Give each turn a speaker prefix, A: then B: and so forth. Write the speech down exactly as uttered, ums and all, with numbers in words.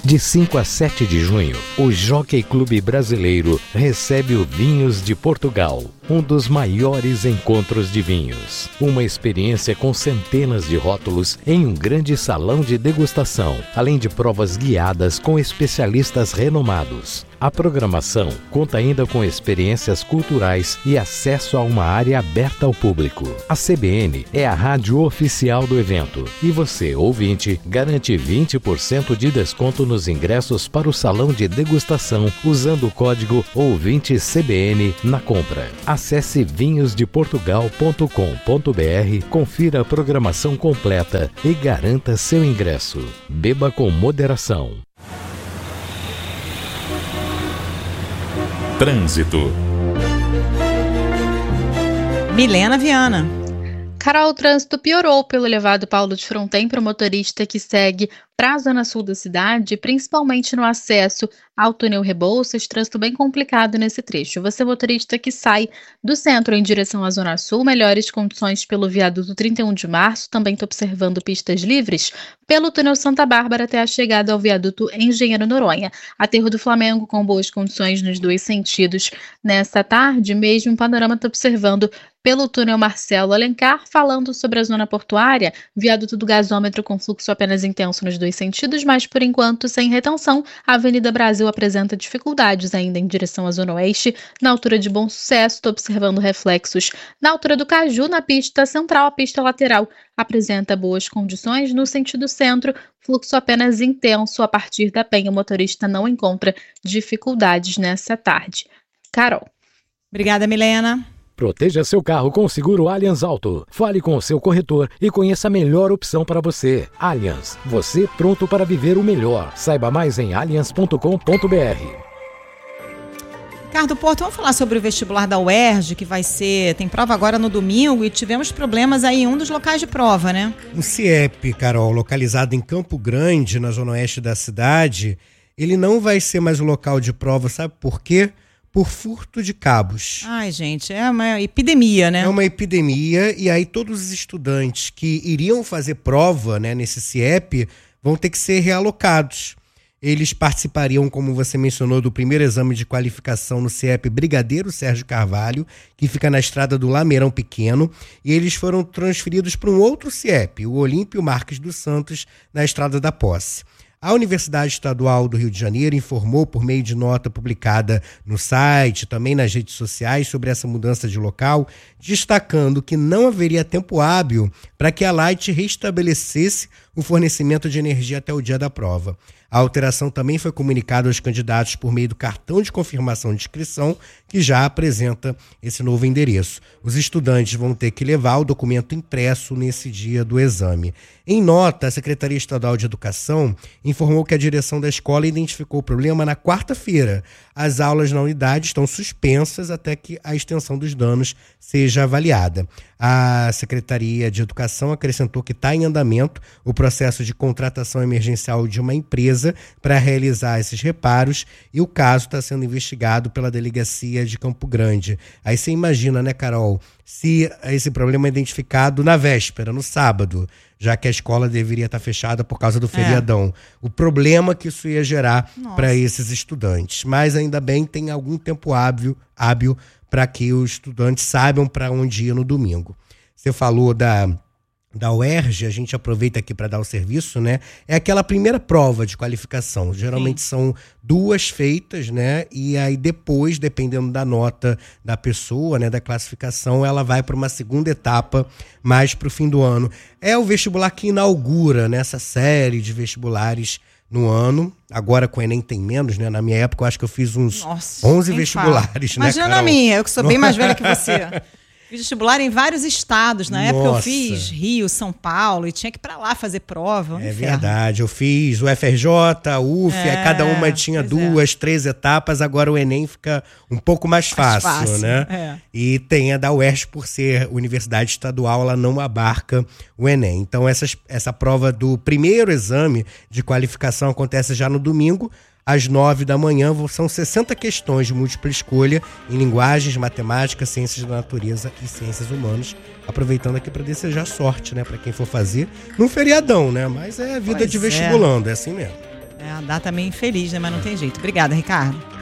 A: De cinco a sete de junho, o Jockey Clube Brasileiro recebe o Vinhos de Portugal, um dos maiores encontros de vinhos. Uma experiência com centenas de rótulos em um grande salão de degustação, além de provas guiadas com especialistas renomados. A programação conta ainda com experiências culturais e acesso a uma área aberta ao público. A C B N é a rádio oficial do evento e você, ouvinte, garante vinte por cento de desconto nos ingressos para o salão de degustação usando o código ouvinte C B N na compra. Acesse vinhos de portugal ponto com ponto b r, confira a programação completa e garanta seu ingresso. Beba com moderação.
B: Trânsito.
C: Milena Viana.
D: Carol, o trânsito piorou pelo elevado Paulo de Fronten para o motorista que segue para a zona sul da cidade, principalmente no acesso ao túnel Rebouças, trânsito bem complicado nesse trecho. Você, motorista que sai do centro em direção à zona sul, melhores condições pelo viaduto trinta e um de março, também estou observando pistas livres, pelo túnel Santa Bárbara até a chegada ao viaduto Engenheiro Noronha. Aterro do Flamengo com boas condições nos dois sentidos nessa tarde, mesmo panorama está observando pelo túnel Marcelo Alencar, falando sobre a zona portuária, viaduto do gasômetro com fluxo apenas intenso nos dois sentidos, mas por enquanto sem retenção. A Avenida Brasil apresenta dificuldades ainda em direção à zona oeste, na altura de Bom Sucesso, estou observando reflexos na altura do Caju, na pista central, a pista lateral apresenta boas condições, no sentido centro, fluxo apenas intenso, a partir da Penha o motorista não encontra dificuldades nessa tarde. Carol.
C: Obrigada, Milena.
A: Proteja seu carro com o seguro Allianz Auto. Fale com o seu corretor e conheça a melhor opção para você. Allianz, você pronto para viver o melhor. Saiba mais em allianz ponto com ponto b r.
C: Ricardo Porto, vamos falar sobre o vestibular da U E R J, que vai ser, tem prova agora no domingo e tivemos problemas aí em um dos locais de prova, né?
E: O CIEP, Carol, localizado em Campo Grande, na zona oeste da cidade, ele não vai ser mais o local de prova, sabe por quê? Por furto de cabos.
C: Ai, gente, é uma epidemia, né?
E: É uma epidemia e aí todos os estudantes que iriam fazer prova, né, nesse CIEP vão ter que ser realocados. Eles participariam, como você mencionou, do primeiro exame de qualificação no CIEP Brigadeiro Sérgio Carvalho, que fica na estrada do Lameirão Pequeno, e eles foram transferidos para um outro CIEP, o Olímpio Marques dos Santos, na Estrada da Posse. A Universidade Estadual do Rio de Janeiro informou por meio de nota publicada no site, também nas redes sociais, sobre essa mudança de local, destacando que não haveria tempo hábil para que a Light restabelecesse o fornecimento de energia até o dia da prova. A alteração também foi comunicada aos candidatos por meio do cartão de confirmação de inscrição, que já apresenta esse novo endereço. Os estudantes vão ter que levar o documento impresso nesse dia do exame. Em nota, a Secretaria Estadual de Educação informou que a direção da escola identificou o problema na quarta-feira. As aulas na unidade estão suspensas até que a extensão dos danos seja avaliada. A Secretaria de Educação acrescentou que está em andamento o processo de contratação emergencial de uma empresa para realizar esses reparos e o caso está sendo investigado pela Delegacia de Campo Grande. Aí você imagina, né, Carol, se esse problema é identificado na véspera, no sábado, já que a escola deveria estar fechada por causa do feriadão. É. O problema que isso ia gerar para esses estudantes. Mas ainda bem tem algum tempo hábil, hábil para que os estudantes saibam para onde ir no domingo. Você falou da, da U E R J, a gente aproveita aqui para dar o serviço, né? É aquela primeira prova de qualificação. Geralmente Sim. são duas feitas, né? E aí depois, dependendo da nota da pessoa, né, da classificação, ela vai para uma segunda etapa mais para o fim do ano. É o vestibular que inaugura nessa série de vestibulares no ano. Agora com o Enem tem menos, né? Na minha época eu acho que eu fiz uns Nossa, onze vestibulares, fala. né,
C: Imagina na minha, eu que sou bem mais velha que você. Fiz vestibular em vários estados. Na Nossa. época eu fiz Rio, São Paulo e tinha que ir pra lá fazer prova.
E: É verdade. Eu fiz o F R J, a U F, é, cada uma tinha duas, é. três etapas. Agora o Enem fica um pouco mais fácil, mais fácil né? É. E tem a da U E R J, por ser universidade estadual, ela não abarca o Enem. Então essas, essa prova do primeiro exame de qualificação acontece já no domingo, às nove da manhã, são sessenta questões de múltipla escolha em linguagens, matemática, ciências da natureza e ciências humanas. Aproveitando aqui para desejar sorte, né, para quem for fazer num feriadão, né? Mas é a vida pois de vestibulando, é. é assim mesmo.
C: É a data meio infeliz, né? Mas não tem jeito. Obrigada, Ricardo.